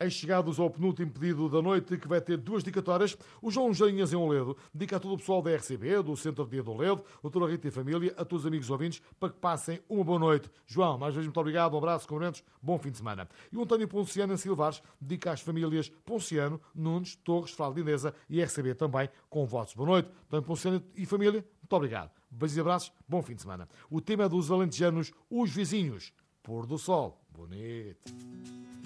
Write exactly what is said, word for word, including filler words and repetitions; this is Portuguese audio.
Chegados ao penúltimo pedido da noite, que vai ter duas dedicatórias, o João Jainhas em Oledo dedica a todo o pessoal da R C B, do Centro de Dia de Oledo, o doutor Rita e família, a todos os amigos ouvintes, para que passem uma boa noite. João, mais vezes muito obrigado, um abraço, cumprimentos, bom fim de semana. E o António Ponciano em Silvares dedica às famílias Ponciano, Nunes, Torres, Fralda Lindesa e R C B também, com votos. Boa noite, António Ponciano e família, muito obrigado. Beijos e abraços, bom fim de semana. O tema é dos alentejanos, os vizinhos. Pôr do sol, bonito.